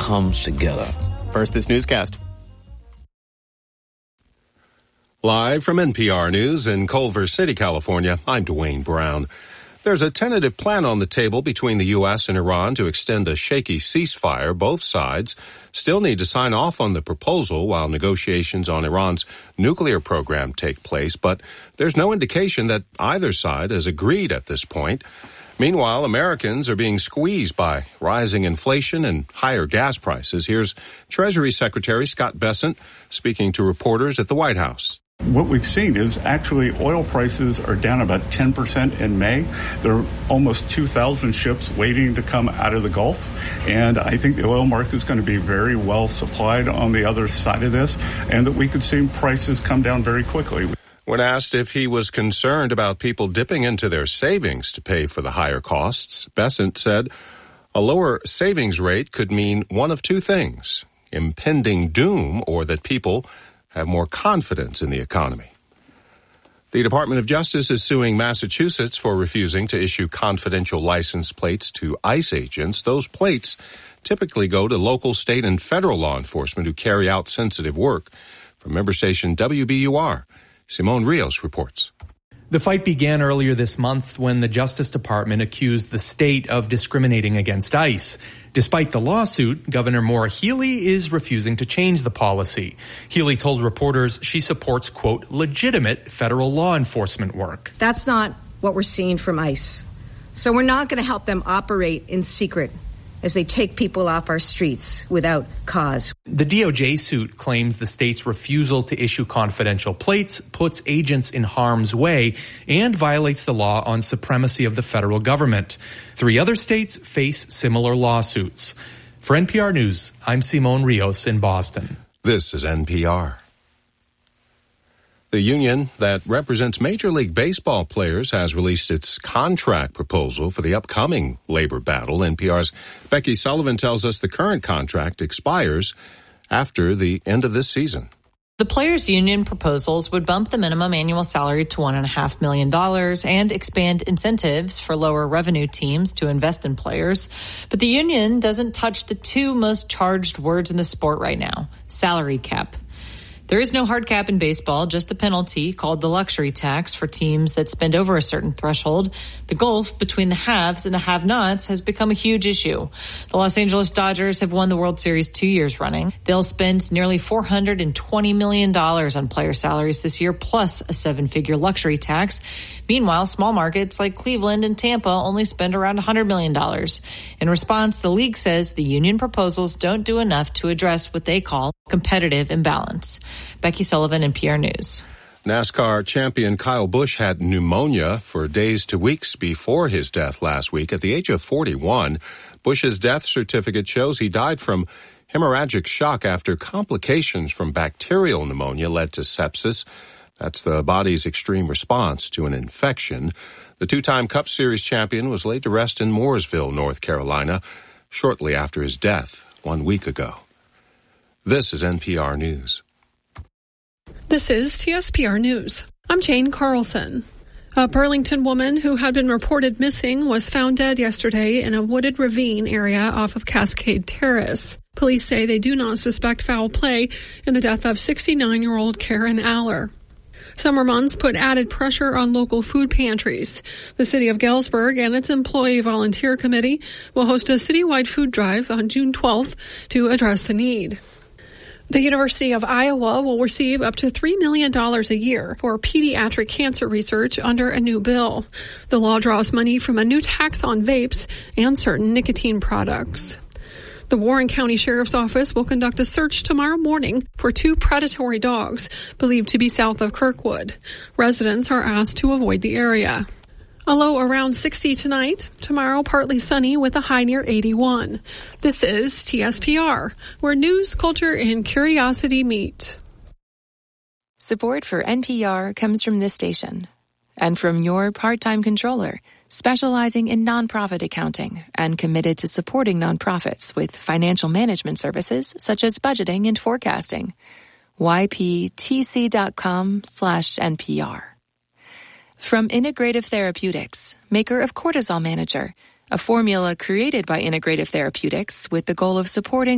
comes together. First, this newscast. Live from NPR News in Culver City, California, I'm Dwayne Brown. There's a tentative plan on the table between the U.S. and Iran to extend a shaky ceasefire. Both sides still need to sign off on the proposal while negotiations on Iran's nuclear program take place, but there's no indication that either side has agreed at this point. Meanwhile, Americans are being squeezed by rising inflation and higher gas prices. Here's Treasury Secretary Scott Bessent speaking to reporters at the White House. What we've seen is actually oil prices are down about 10% in May. There are almost 2,000 ships waiting to come out of the Gulf. And I think the oil market is going to be very well supplied on the other side of this, and that we could see prices come down very quickly. When asked if he was concerned about people dipping into their savings to pay for the higher costs, Bessent said a lower savings rate could mean one of two things: impending doom, or that people have more confidence in the economy. The Department of Justice is suing Massachusetts for refusing to issue confidential license plates to ICE agents. Those plates typically go to local, state, and federal law enforcement who carry out sensitive work. From member station WBUR, Simone Rios reports. The fight began earlier this month when the Justice Department accused the state of discriminating against ICE. Despite the lawsuit, Governor Maura Healey is refusing to change the policy. Healey told reporters she supports, quote, legitimate federal law enforcement work. That's not what we're seeing from ICE. So we're not going to help them operate in secret as they take people off our streets without cause. The DOJ suit claims the state's refusal to issue confidential plates puts agents in harm's way and violates the law on supremacy of the federal government. 3 other states face similar lawsuits. For NPR News, I'm Simone Rios in Boston. This is NPR. The union that represents Major League Baseball players has released its contract proposal for the upcoming labor battle. NPR's Becky Sullivan tells us the current contract expires after the end of this season. The players' union proposals would bump the minimum annual salary to $1.5 million and expand incentives for lower revenue teams to invest in players. But the union doesn't touch the 2 most charged words in the sport right now: salary cap. There is no hard cap in baseball, just a penalty called the luxury tax for teams that spend over a certain threshold. The gulf between the haves and the have-nots has become a huge issue. The Los Angeles Dodgers have won the World Series 2 years running. They'll spend nearly $420 million on player salaries this year, plus a 7-figure luxury tax. Meanwhile, small markets like Cleveland and Tampa only spend around $100 million. In response, the league says the union proposals don't do enough to address what they call competitive imbalance. Becky Sullivan, NPR News. NASCAR champion Kyle Busch had pneumonia for days to weeks before his death last week. At the age of 41, Busch's death certificate shows he died from hemorrhagic shock after complications from bacterial pneumonia led to sepsis. That's the body's extreme response to an infection. The 2-time Cup Series champion was laid to rest in Mooresville, North Carolina, shortly after his death 1 week ago. This is NPR News. This is TSPR News. I'm Jane Carlson. A Burlington woman who had been reported missing was found dead yesterday in a wooded ravine area off of Cascade Terrace. Police say they do not suspect foul play in the death of 69-year-old Karen Aller. Summer months put added pressure on local food pantries. The city of Galesburg and its employee volunteer committee will host a citywide food drive on June 12th to address the need. The University of Iowa will receive up to $3 million a year for pediatric cancer research under a new bill. The law draws money from a new tax on vapes and certain nicotine products. The Warren County Sheriff's Office will conduct a search tomorrow morning for 2 predatory dogs believed to be south of Kirkwood. Residents are asked to avoid the area. A low around 60 tonight. Tomorrow, partly sunny with a high near 81. This is TSPR, where news, culture, and curiosity meet. Support for NPR comes from this station and from your part-time controller, specializing in nonprofit accounting and committed to supporting nonprofits with financial management services such as budgeting and forecasting. yptc.com/NPR. From Integrative Therapeutics, maker of Cortisol Manager, a formula created by Integrative Therapeutics with the goal of supporting